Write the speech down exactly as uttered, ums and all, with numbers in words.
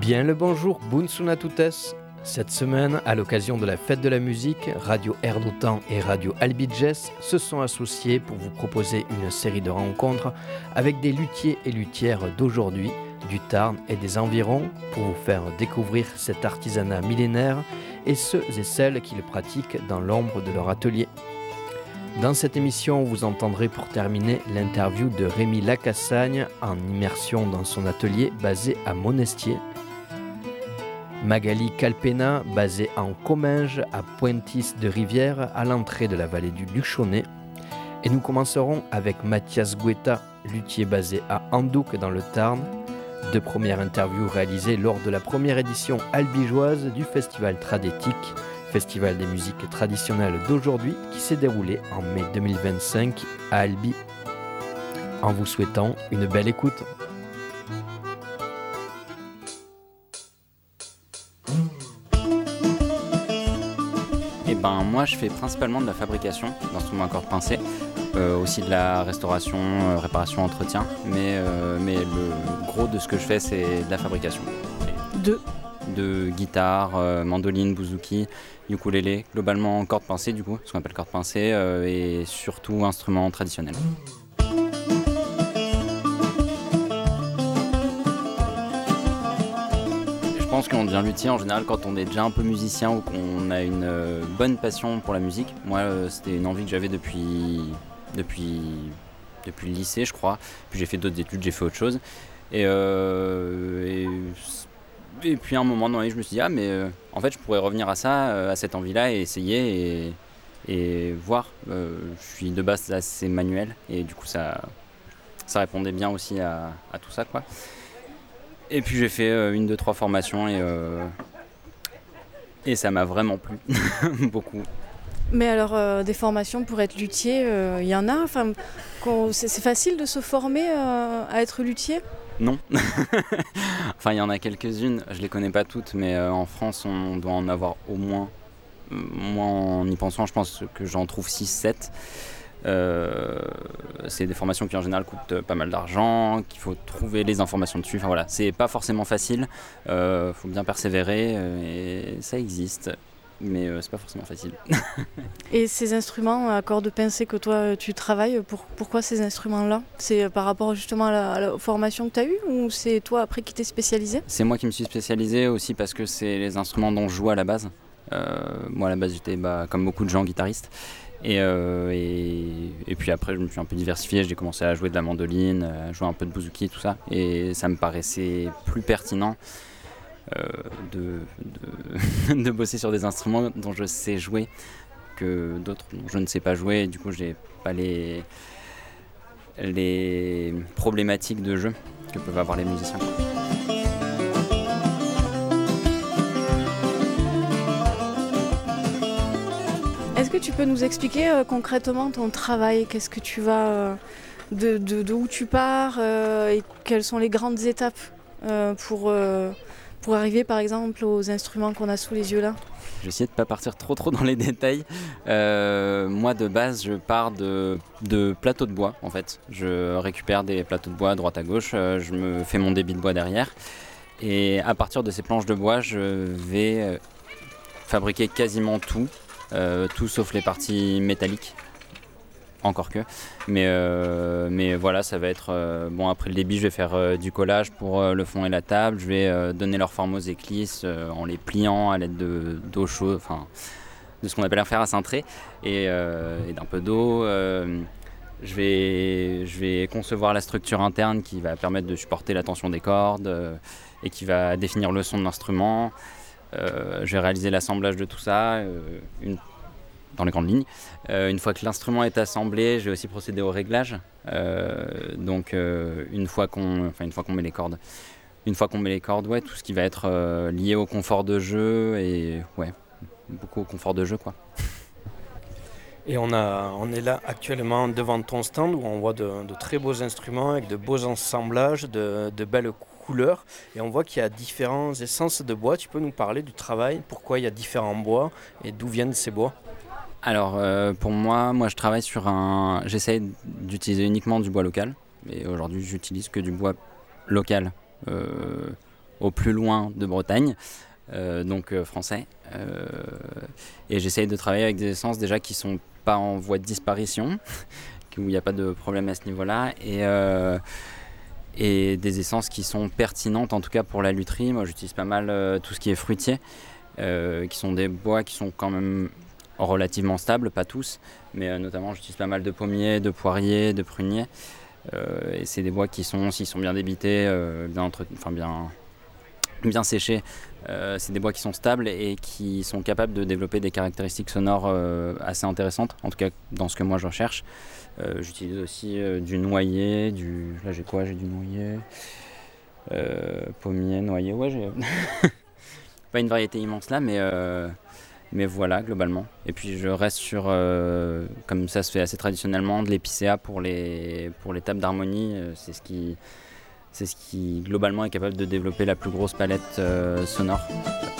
Bien le bonjour, Bunsuna Tutes. Cette semaine, à l'occasion de la fête de la musique, Radio Air d'Otan et Radio Albidges se sont associés pour vous proposer une série de rencontres avec des luthiers et luthières d'aujourd'hui, du Tarn et des environs, pour vous faire découvrir cet artisanat millénaire et ceux et celles qui le pratiquent dans l'ombre de leur atelier. Dans cette émission, vous entendrez pour terminer l'interview de Rémi Lacassagne en immersion dans son atelier basé à Monestier. Magali Calpena, basée en Comminges, à Pointis de Rivière, à l'entrée de la vallée du Luchonnet. Et nous commencerons avec Mathias Guetta, luthier basé à Andouc dans le Tarn. Deux premières interviews réalisées lors de la première édition albigeoise du Festival Tradétique, Festival des musiques traditionnelles d'aujourd'hui, qui s'est déroulé en mai deux mille vingt-cinq à Albi. En vous souhaitant une belle écoute. Et ben moi je fais principalement de la fabrication d'instruments à cordes pincées, euh, aussi de la restauration, euh, réparation, entretien, mais, euh, mais le gros de ce que je fais c'est de la fabrication. De De guitare, euh, mandoline, bouzouki, ukulélé, globalement cordes pincées du coup, ce qu'on appelle cordes pincées, euh, et surtout instruments traditionnels. Je pense qu'on devient luthier en général quand on est déjà un peu musicien ou qu'on a une euh, bonne passion pour la musique. Moi, euh, c'était une envie que j'avais depuis, depuis, depuis le lycée, je crois. Puis j'ai fait d'autres études, j'ai fait autre chose. Et, euh, et, et puis à un moment donné, je me suis dit, ah, mais euh, en fait, je pourrais revenir à ça, euh, à cette envie-là, et essayer et, et voir. Euh, je suis de base assez manuel, et du coup, ça, ça répondait bien aussi à, à tout ça, quoi. Et puis j'ai fait euh, une, deux, trois formations et, euh, et ça m'a vraiment plu, beaucoup. Mais alors, euh, des formations pour être luthier, il euh, y en a enfin, c'est, c'est facile de se former euh, à être luthier ? Non. Enfin, il y en a quelques-unes, je les connais pas toutes, mais euh, en France, on doit en avoir au moins, moi en y pensant, je pense que j'en trouve six sept. Euh, c'est des formations qui en général coûtent pas mal d'argent, qu'il faut trouver les informations dessus, enfin voilà, c'est pas forcément facile, il euh, faut bien persévérer euh, et ça existe, mais euh, c'est pas forcément facile. Et ces instruments à cordes pincées que toi tu travailles, pour, pourquoi ces instruments-là ? C'est par rapport justement à la, à la formation que tu as eue ou c'est toi après qui t'es spécialisé ? C'est moi qui me suis spécialisé aussi parce que c'est les instruments dont je joue à la base. Euh, moi à la base j'étais bah, comme beaucoup de gens guitariste. Et, euh, et, et puis après je me suis un peu diversifié, j'ai commencé à jouer de la mandoline, à jouer un peu de bouzouki et tout ça, et ça me paraissait plus pertinent euh, de, de, de bosser sur des instruments dont je sais jouer que d'autres dont je ne sais pas jouer, et du coup j'ai pas les, les problématiques de jeu que peuvent avoir les musiciens. Est-ce que tu peux nous expliquer euh, concrètement ton travail ? Qu'est-ce que tu vas, euh, de, de, de où tu pars euh, et quelles sont les grandes étapes euh, pour, euh, pour arriver par exemple aux instruments qu'on a sous les yeux là ? Je vais essayer de ne pas partir trop trop dans les détails. Euh, moi de base je pars de, de plateaux de bois en fait. Je récupère des plateaux de bois à droite à gauche, euh, je me fais mon débit de bois derrière. Et à partir de ces planches de bois je vais fabriquer quasiment tout. Euh, tout sauf les parties métalliques, encore que, mais, euh, mais voilà, ça va être, euh, bon après le débit je vais faire euh, du collage pour euh, le fond et la table, je vais euh, donner leur forme aux éclisses euh, en les pliant à l'aide de, d'eau chaude, enfin de ce qu'on appelle un fer à cintrer et, euh, et d'un peu d'eau. Euh, je, vais, je vais concevoir la structure interne qui va permettre de supporter la tension des cordes euh, et qui va définir le son de l'instrument. Euh, je vais réaliser l'assemblage de tout ça euh, une, dans les grandes lignes. Euh, une fois que l'instrument est assemblé, je vais aussi procéder au réglage. Euh, donc euh, une fois qu'on, enfin une fois qu'on met les cordes, une fois qu'on met les cordes, ouais, tout ce qui va être euh, lié au confort de jeu et ouais, beaucoup au confort de jeu quoi. Et on, a, on est là actuellement devant ton stand où on voit de, de très beaux instruments avec de beaux assemblages, de, de belles couleurs. Et on voit qu'il y a différentes essences de bois. Tu peux nous parler du travail, pourquoi il y a différents bois et d'où viennent ces bois ? Alors euh, pour moi, moi je travaille sur un... J'essaye d'utiliser uniquement du bois local. Et aujourd'hui j'utilise que du bois local. Euh, au plus loin de Bretagne, euh, donc euh, français. Euh, et j'essaye de travailler avec des essences déjà qui sont pas en voie de disparition, où il n'y a pas de problème à ce niveau-là, et, euh, et des essences qui sont pertinentes en tout cas pour la lutherie. Moi j'utilise pas mal euh, tout ce qui est fruitier, euh, qui sont des bois qui sont quand même relativement stables, pas tous, mais euh, notamment j'utilise pas mal de pommiers, de poiriers, de pruniers, euh, et c'est des bois qui sont, s'ils sont bien débités, euh, bien, entre... enfin, bien, bien séchés, euh, c'est des bois qui sont stables et qui sont capables de développer des caractéristiques sonores euh, assez intéressantes, en tout cas dans ce que moi je recherche. Euh, j'utilise aussi euh, du noyer, du... là j'ai quoi, j'ai du noyer, euh, pommier, noyer, ouais j'ai... pas une variété immense là, mais... Euh... Mais voilà, globalement. Et puis je reste sur, euh, comme ça se fait assez traditionnellement, de l'épicéa pour les, pour les tables d'harmonie. C'est ce qui, c'est ce qui, globalement, est capable de développer la plus grosse palette euh, sonore.